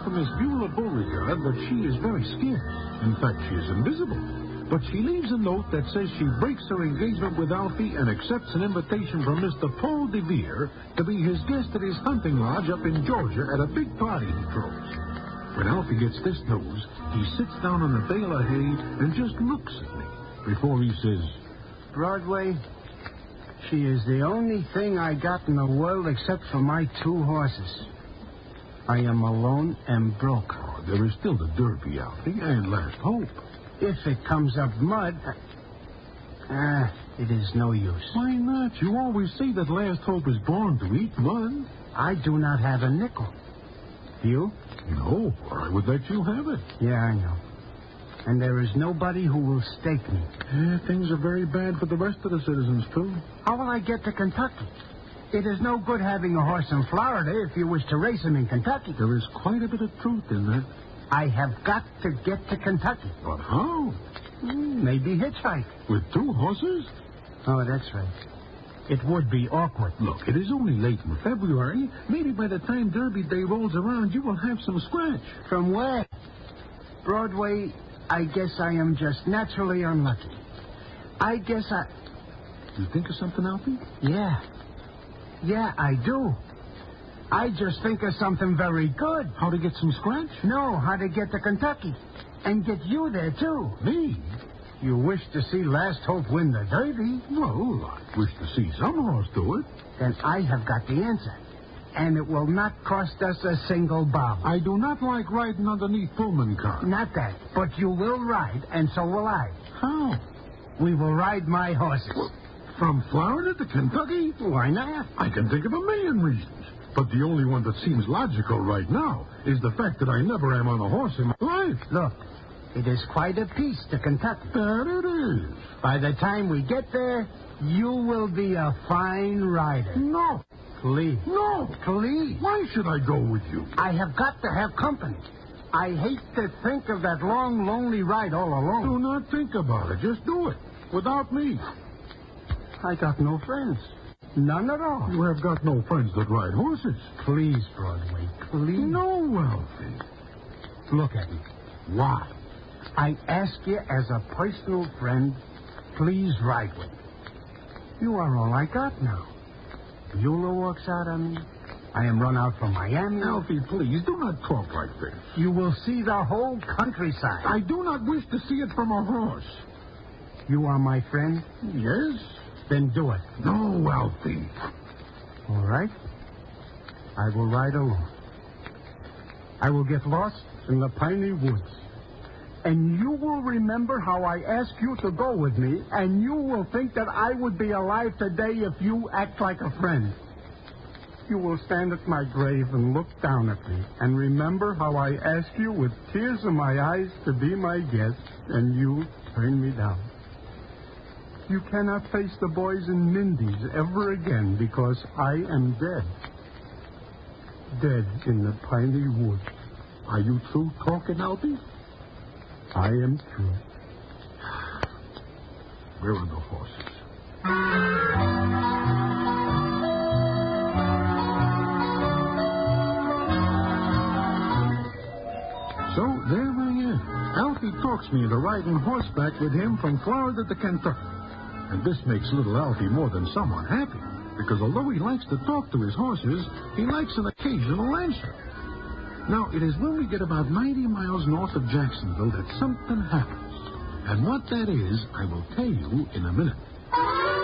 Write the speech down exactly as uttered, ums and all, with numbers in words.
to Miss Beulah Beauregard that she is very scarce. In fact, she is invisible. But she leaves a note that says she breaks her engagement with Alfie and accepts an invitation from Mister Paul DeVere to be his guest at his hunting lodge up in Georgia at a big party he throws. When Alfie gets this news, he sits down on a bale of hay and just looks at me before he says, Broadway, she is the only thing I got in the world except for my two horses. I am alone and broke. Oh, there is still the Derby, Alfie, and Last Hope. If it comes up mud, ah, it is no use. Why not? You always say that Last Hope is born to eat mud. I do not have a nickel. You? No, or I would let you have it. Yeah, I know. And there is nobody who will stake me. Yeah, things are very bad for the rest of the citizens, too. How will I get to Kentucky? It is no good having a horse in Florida if you wish to race him in Kentucky. There is quite a bit of truth in that. I have got to get to Kentucky. But how? Hmm, maybe hitchhike. With two horses? Oh, that's right. It would be awkward. Look, it is only late in February. Maybe by the time Derby Day rolls around, you will have some scratch. From where? Broadway, I guess I am just naturally unlucky. I guess I... You think of something, Alfie? Yeah. Yeah, I do. I just think of something very good. How to get some scratch? No, how to get to Kentucky. And get you there, too. Me? You wish to see Last Hope win the Derby? Well, I wish to see some horse do it. Then I have got the answer. And it will not cost us a single bob. I do not like riding underneath Pullman cars. Not that. But you will ride, and so will I. How? We will ride my horses. Well, from Florida to Kentucky? Why not? I can think of a million reasons. But the only one that seems logical right now is the fact that I never am on a horse in my life. Look, it is quite a piece to Kentucky. That it is. By the time we get there, you will be a fine rider. No. Please. No. Please. Why should I go with you? I have got to have company. I hate to think of that long, lonely ride all alone. Do not think about it. Just do it. Without me. I got no friends. None at all. You have got no friends that ride horses. Please, Broadway, please. No, Alfie. Look at me. Why? I ask you as a personal friend, please ride with me. You are all I got now. Beulah walks out on me. I am run out from Miami. Alfie, please, do not talk like this. You will see the whole countryside. I do not wish to see it from a horse. You are my friend? Yes? Then do it. No, Alfie. All right. I will ride alone. I will get lost in the piney woods. And you will remember how I asked you to go with me, and you will think that I would be alive today if you act like a friend. You will stand at my grave and look down at me, and remember how I asked you with tears in my eyes to be my guest, and you turned me down. You cannot face the boys in Mindy's ever again because I am dead. Dead in the piney woods. Are you through talking, Alfie? I am true. Where are the horses? So, there I am. Alfie talks me into riding horseback with him from Florida to Kentucky. And this makes little Alfie more than somewhat happy, because although he likes to talk to his horses, he likes an occasional answer. Now, it is when we get about ninety miles north of Jacksonville that something happens. And what that is, I will tell you in a minute.